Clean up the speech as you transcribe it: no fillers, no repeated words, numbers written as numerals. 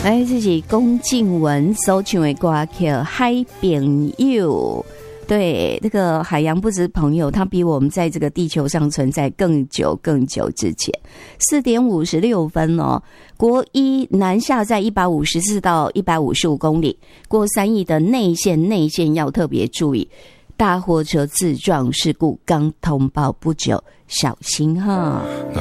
来，这是龚静文所唱的歌曲《海朋友》。对，这个海洋不止朋友，它比我们在这个地球上存在更久之前。4点56分哦，国一南下在154到155公里，过3亿的内线要特别注意。大货车自撞事故刚通报不久，小心哈。 那